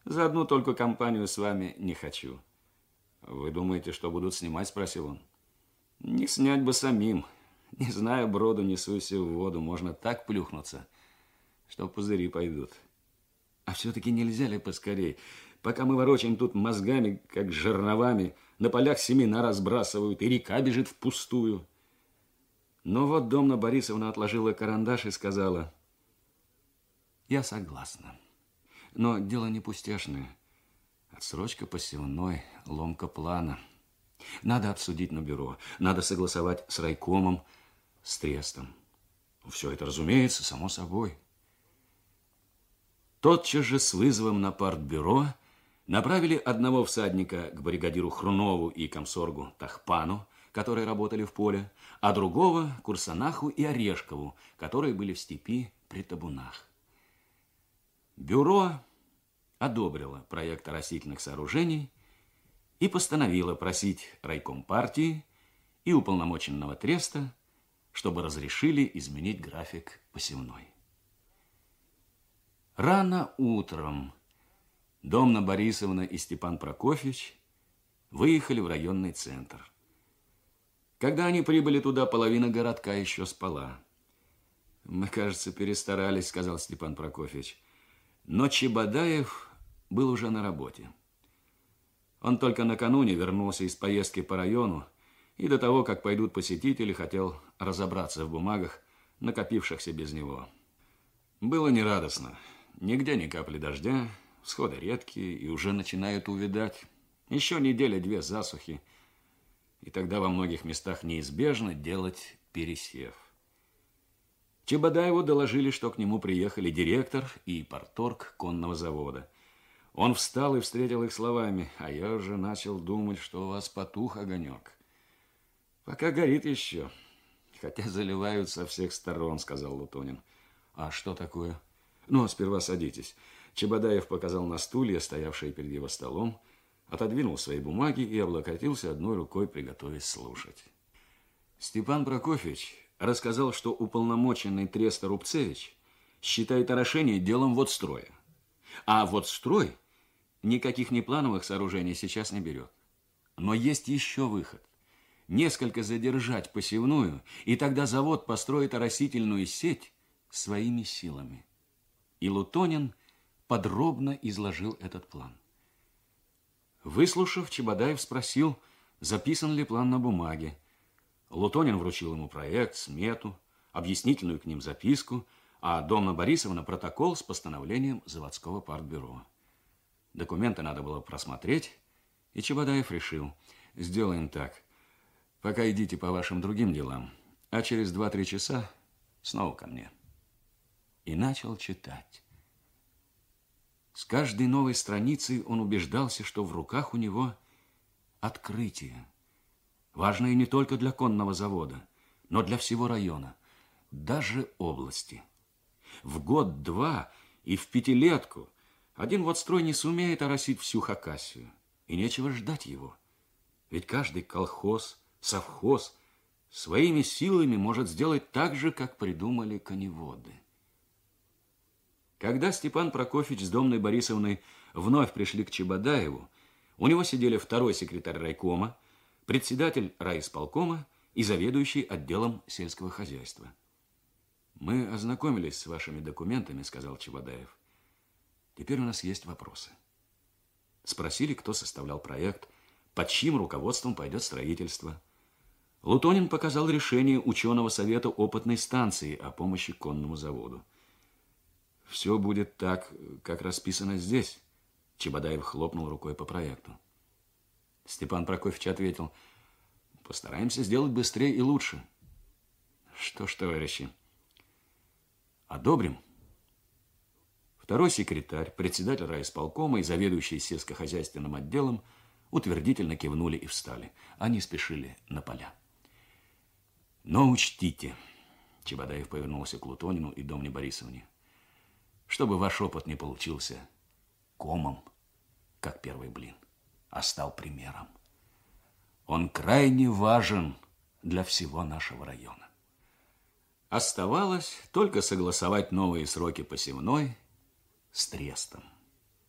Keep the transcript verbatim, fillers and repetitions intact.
За одну только компанию с вами не хочу. Вы думаете, что будут снимать? Спросил он. Не снять бы самим. Не знаю, броду несусь в воду. Можно так плюхнуться, что пузыри пойдут. А все-таки нельзя ли поскорей? Пока мы ворочаем тут мозгами, как жерновами, на полях семена разбрасывают, и река бежит впустую. Но вот Домна Борисовна отложила карандаш и сказала: я согласна. Но дело не пустяшное. Отсрочка посевной, ломка плана. Надо обсудить на бюро. Надо согласовать с райкомом, с трестом. Все это, разумеется, само собой. Тотчас же с вызовом на партбюро направили одного всадника к бригадиру Хрунову и комсоргу Тахпану, которые работали в поле, а другого к Курсанаху и Орешкову, которые были в степи при табунах. Бюро одобрило проект оросительных сооружений и постановило просить райком партии и уполномоченного треста, чтобы разрешили изменить график посевной. Рано утром Домна Борисовна и Степан Прокофьевич выехали в районный центр. Когда они прибыли туда, половина городка еще спала. Мы, кажется, перестарались, сказал Степан Прокофьевич. Но Чебодаев был уже на работе. Он только накануне вернулся из поездки по району и до того, как пойдут посетители, хотел разобраться в бумагах, накопившихся без него. Было нерадостно. Нигде ни капли дождя, всходы редкие и уже начинают увядать. Еще неделя-две засухи, и тогда во многих местах неизбежно делать пересев. Чебодаеву доложили, что к нему приехали директор и парторг конного завода. Он встал и встретил их словами: а я уже начал думать, что у вас потух огонек. Пока горит еще, хотя заливают со всех сторон, сказал Лутонин. А что такое? Ну, сперва садитесь. Чебодаев показал на стулья, стоявшие перед его столом, отодвинул свои бумаги и облокотился одной рукой, приготовясь слушать. Степан Прокофьевич рассказал, что уполномоченный треста Рубцевич считает орошение делом водстроя. А водстрой никаких неплановых сооружений сейчас не берет. Но есть еще выход. Несколько задержать посевную, и тогда завод построит оросительную сеть своими силами. И Лутонин подробно изложил этот план. Выслушав, Чебодаев спросил, записан ли план на бумаге. Лутонин вручил ему проект, смету, объяснительную к ним записку, а Домна Борисовна протокол с постановлением заводского партбюро. Документы надо было просмотреть, и Чебодаев решил: сделаем так. Пока идите по вашим другим делам, а через два-три часа снова ко мне. И начал читать. С каждой новой страницей он убеждался, что в руках у него открытие, важное не только для конного завода, но для всего района, даже области. В год-два и в пятилетку один водстрой не сумеет оросить всю Хакасию, и нечего ждать его. Ведь каждый колхоз, совхоз своими силами может сделать так же, как придумали коневоды. Когда Степан Прокофьевич с Домной Борисовной вновь пришли к Чебодаеву, у него сидели второй секретарь райкома, председатель райисполкома и заведующий отделом сельского хозяйства. «Мы ознакомились с вашими документами», — сказал Чебодаев. «Теперь у нас есть вопросы». Спросили, кто составлял проект, под чьим руководством пойдет строительство. Лутонин показал решение ученого совета опытной станции о помощи конному заводу. «Все будет так, как расписано здесь», — Чебодаев хлопнул рукой по проекту. Степан Прокофьевич ответил: «Постараемся сделать быстрее и лучше». «Что ж, товарищи, одобрим?» Второй секретарь, председатель райисполкома и заведующий сельскохозяйственным отделом утвердительно кивнули и встали. Они спешили на поля. «Но учтите», — Чебодаев повернулся к Лутонину и Домне Борисовне, «чтобы ваш опыт не получился комом, как первый блин, а стал примером. Он крайне важен для всего нашего района». Оставалось только согласовать новые сроки посевной с трестом.